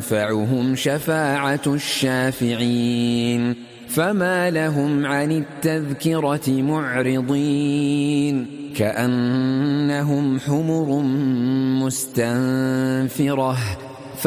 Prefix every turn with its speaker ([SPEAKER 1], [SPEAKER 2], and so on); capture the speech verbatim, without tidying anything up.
[SPEAKER 1] تنفعهم شفاعة الشافعين فما لهم عن التذكرة معرضين كأنهم حمر مستنفرة